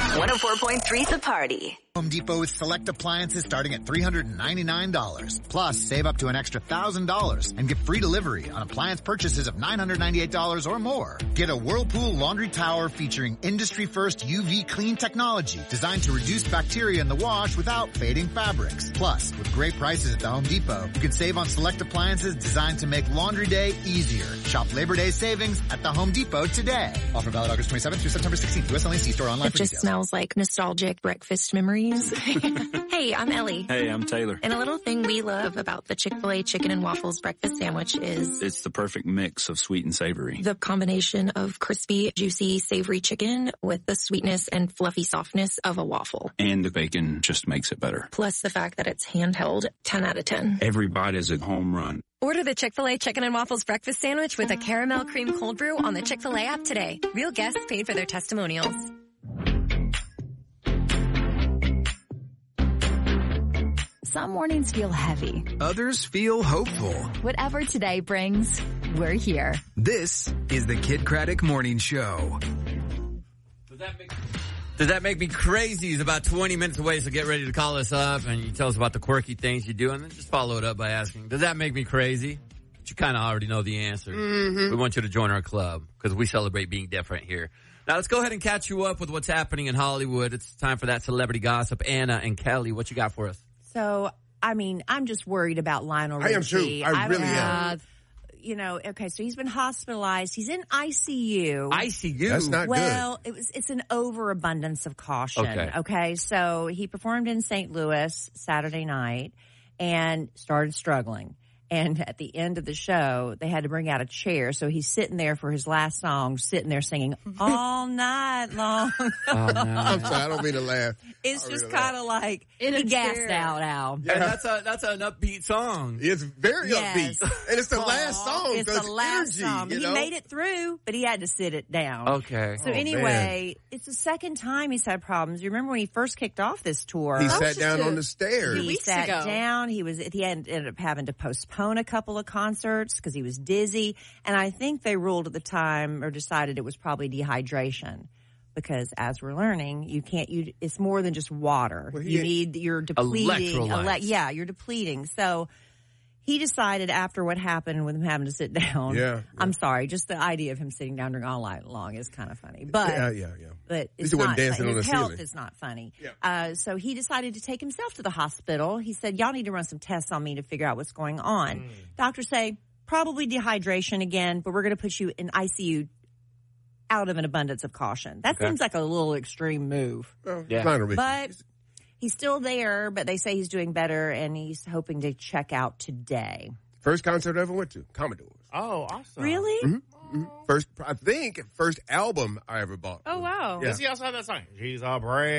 104.3 The Party. Home Depot with select appliances starting at $399. Plus, save up to an extra $1,000 and get free delivery on appliance purchases of $998 or more. Get a Whirlpool laundry tower featuring industry-first UV clean technology designed to reduce bacteria in the wash without fading fabrics. Plus, with great prices at the Home Depot, you can save on select appliances designed to make laundry day easier. Shop Labor Day savings at the Home Depot today. Offer valid August 27th through September 16th. US only. See store online for details. It just smells like nostalgic breakfast memories. Hey, I'm Ellie. Hey, I'm Taylor. And a little thing we love about the Chick-fil-A chicken and waffles breakfast sandwich is it's the perfect mix of sweet and savory. The combination of crispy, juicy, savory chicken with the sweetness and fluffy softness of a waffle. And the bacon just makes it better. Plus the fact that it's handheld, 10 out of 10. Every bite is a home run. Order the Chick-fil-A Chicken and Waffles Breakfast Sandwich with a caramel cream cold brew on the Chick-fil-A app today. Real guests paid for their testimonials. Some mornings feel heavy. Others feel hopeful. Whatever today brings, we're here. This is the Kid Craddock Morning Show. Does that make me crazy? He's about 20 minutes away, so get ready to call us up and you tell us about the quirky things you do, and then just follow it up by asking, does that make me crazy? But you kind of already know the answer. Mm-hmm. We want you to join our club because we celebrate being different here. Now, let's go ahead and catch you up with what's happening in Hollywood. It's time for that celebrity gossip. Anna and Kelly, what you got for us? So, I mean, I'm just worried about Lionel Richie. I am too. I really am. You know, okay, so he's been hospitalized. He's in ICU. ICU? That's not good. Well, it's an overabundance of caution. Okay, so he performed in St. Louis Saturday night and started struggling. And at the end of the show, they had to bring out a chair. So he's sitting there for his last song, sitting there singing all night long. I'm sorry, I don't mean to laugh. It's just kind of like he gassed out, Al. Yeah, that's an upbeat song. It's very upbeat. And it's the last song. It's the last energy, song. You know? He made it through, but he had to sit it down. Okay. So anyway, it's the second time he's had problems. You remember when he first kicked off this tour? He sat down on the stairs. He sat down. He ended up having to postpone a couple of concerts because he was dizzy. And I think they ruled at the time or decided it was probably dehydration. Because as we're learning, it's more than just water. Well, you're depleting. You're depleting. So he decided after what happened with him having to sit down. Yeah. I'm sorry. Just the idea of him sitting down during all night long is kind of funny. But, but it's not, dancing on his the health ceiling. is not funny. Yeah. So he decided to take himself to the hospital. He said, y'all need to run some tests on me to figure out what's going on. Doctors say, probably dehydration again, but we're going to put you in ICU out of an abundance of caution. That seems like a little extreme move. But he's still there, but they say he's doing better, and he's hoping to check out today. First concert I ever went to, Commodores. Oh, awesome. Really? Mm-hmm. First album I ever bought. Oh, wow. Does he also have that song? She's a brave